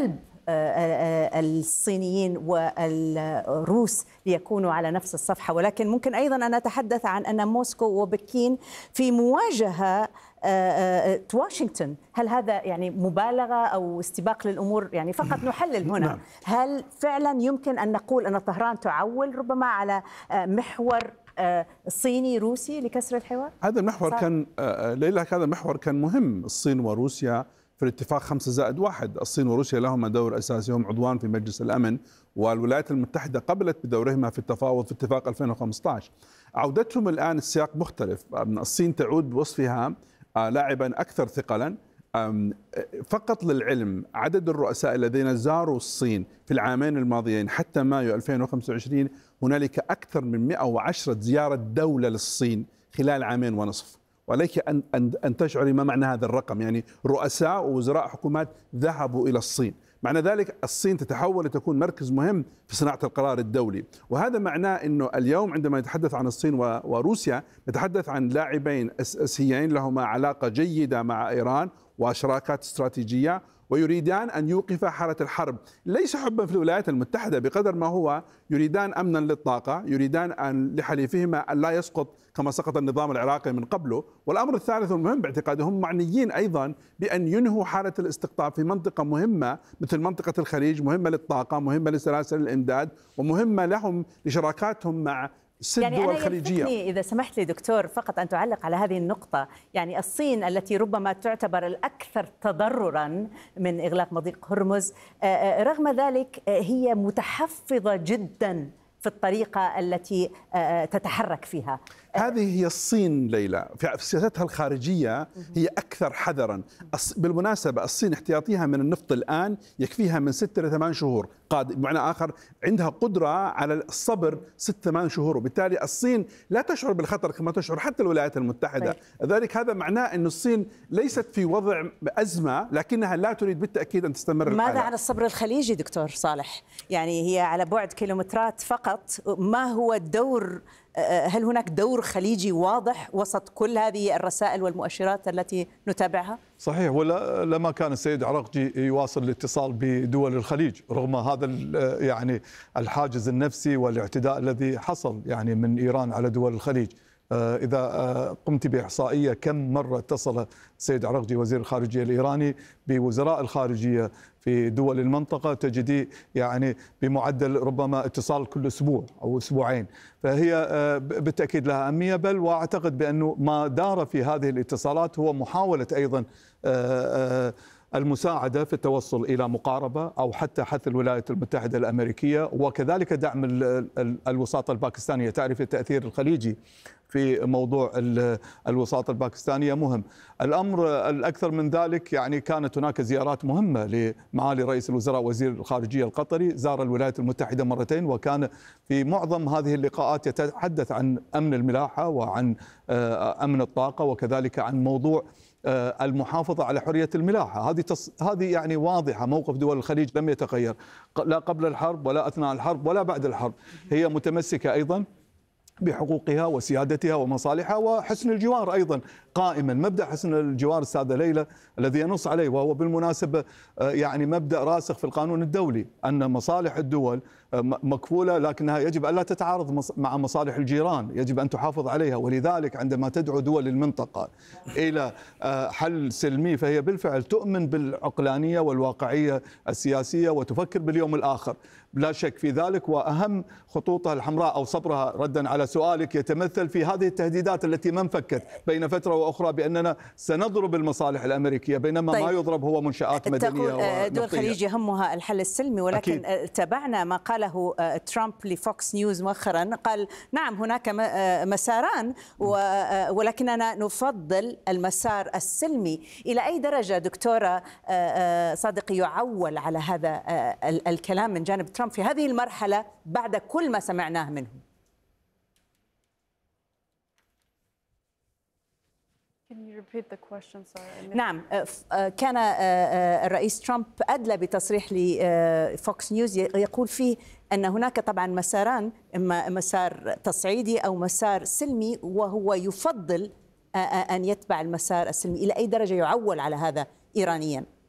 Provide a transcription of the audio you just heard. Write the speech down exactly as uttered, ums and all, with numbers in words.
جلب الصينيين والروس ليكونوا على نفس الصفحة، ولكن ممكن أيضا أن نتحدث عن أن موسكو وبكين في مواجهة واشنطن. هل هذا يعني مبالغة أو استباق للأمور؟ يعني فقط نحلل هنا، هل فعلا يمكن أن نقول أن طهران تعول ربما على محور صيني روسي لكسر الحوار؟ هذا المحور صار. كان ليلى هذا المحور كان مهم. الصين وروسيا في الاتفاق خمسة زائد واحد، الصين وروسيا لهما دور أساسي، هم عضوان في مجلس الأمن، والولايات المتحدة قبلت بدورهما في التفاوض في اتفاق ألفين وخمسة عشر. عودتهم الآن السياق مختلف، الصين تعود بوصفها لاعبا أكثر ثقلا. فقط للعلم، عدد الرؤساء الذين زاروا الصين في العامين الماضيين حتى مايو ألفين وخمسة وعشرين هنالك أكثر من مئة وعشرة زيارة دولة للصين خلال عامين ونصف. وليك أن أن أن تشعري ما معنى هذا الرقم، يعني رؤساء ووزراء حكومات ذهبوا إلى الصين. معنى ذلك الصين تتحول لتكون مركز مهم في صناعة القرار الدولي، وهذا معناه أنه اليوم عندما نتحدث عن الصين وروسيا نتحدث عن لاعبين أساسيين لهما علاقة جيدة مع إيران وشراكات استراتيجية، ويريدان أن يوقفا حالة الحرب، ليس حبا في الولايات المتحدة بقدر ما هو يريدان أمنا للطاقة، يريدان أن لحليفهما أن لا يسقط كما سقط النظام العراقي من قبله. والأمر الثالث والمهم باعتقادهم معنيين أيضا بأن ينهوا حالة الاستقطاب في منطقة مهمة مثل منطقة الخليج، مهمة للطاقة، مهمة لسلاسل الإمداد، ومهمة لهم لشراكاتهم مع ست يعني دول أنا خليجية. إذا سمحت لي دكتور فقط أن تعلق على هذه النقطة، يعني الصين التي ربما تعتبر الأكثر تضررا من إغلاق مضيق هرمز، رغم ذلك هي متحفظة جدا في الطريقة التي تتحرك فيها. هذه هي الصين ليلى، في سياستها الخارجية هي أكثر حذرا. بالمناسبة الصين احتياطيها من النفط الآن يكفيها من ستة إلى ثمان شهور قادم، بمعنى آخر عندها قدرة على الصبر ست ثمان شهور، وبالتالي الصين لا تشعر بالخطر كما تشعر حتى الولايات المتحدة. ذلك هذا معناه أن الصين ليست في وضع أزمة، لكنها لا تريد بالتأكيد أن تستمر ماذا الحالة. عن الصبر الخليجي دكتور صالح؟ يعني هي على بعد كيلومترات فقط، ما هو الدور؟ هل هناك دور خليجي واضح وسط كل هذه الرسائل والمؤشرات التي نتابعها؟ صحيح، ولا لما كان السيد عراقجي يواصل الاتصال بدول الخليج رغم هذا يعني الحاجز النفسي والاعتداء الذي حصل يعني من إيران على دول الخليج. إذا قمت بإحصائية كم مرة اتصل السيد عراقجي وزير الخارجية الإيراني بوزراء الخارجية في دول المنطقة، تجدي يعني بمعدل ربما اتصال كل أسبوع أو أسبوعين، فهي بالتأكيد لها أهمية. بل وأعتقد بأنه ما دار في هذه الاتصالات هو محاولة أيضا المساعدة في التوصل إلى مقاربة أو حتى حث الولايات المتحدة الأمريكية، وكذلك دعم الوساطة الباكستانية. تعرف التأثير الخليجي في موضوع الوساطة الباكستانية مهم. الأمر الأكثر من ذلك، يعني كانت هناك زيارات مهمة لمعالي رئيس الوزراء وزير الخارجية القطري، زار الولايات المتحدة مرتين، وكان في معظم هذه اللقاءات يتحدث عن أمن الملاحة وعن أمن الطاقة، وكذلك عن موضوع المحافظة على حرية الملاحة. هذه تص... هذه يعني واضحة، موقف دول الخليج لم يتغير لا قبل الحرب ولا أثناء الحرب ولا بعد الحرب. هي متمسكة أيضا بحقوقها وسيادتها ومصالحها وحسن الجوار أيضا قائما. مبدأ حسن الجوار السادة ليلى الذي ينص عليه، وهو بالمناسبة يعني مبدأ راسخ في القانون الدولي، أن مصالح الدول مكفولة لكنها يجب أن لا تتعارض مع مصالح الجيران، يجب أن تحافظ عليها. ولذلك عندما تدعو دول المنطقة إلى حل سلمي فهي بالفعل تؤمن بالعقلانية والواقعية السياسية وتفكر باليوم الآخر، لا شك في ذلك. وأهم خطوطها الحمراء أو صبرها، ردا على سؤالك، يتمثل في هذه التهديدات التي ما انفكت بين فترة وأخرى بأننا سنضرب المصالح الأمريكية، بينما طيب. ما يضرب هو منشآت مدنية ونفطية. دول الخليج يهمها الحل السلمي، ولكن أكيد. تابعنا ما قاله ترامب لفوكس نيوز مؤخرا، قال نعم هناك مساران ولكننا نفضل المسار السلمي. إلى أي درجة دكتورة صادقي يعول على هذا الكلام من جانب ترامب في هذه المرحلة بعد كل ما سمعناه منه؟ نعم، كان الرئيس ترامب أدلى بتصريح لفوكس نيوز يقول فيه أن هناك طبعا مساران، إما مسار تصعيدي أو مسار سلمي، وهو يفضل أن يتبع المسار السلمي. إلى أي درجة يعول على هذا إيرانيا؟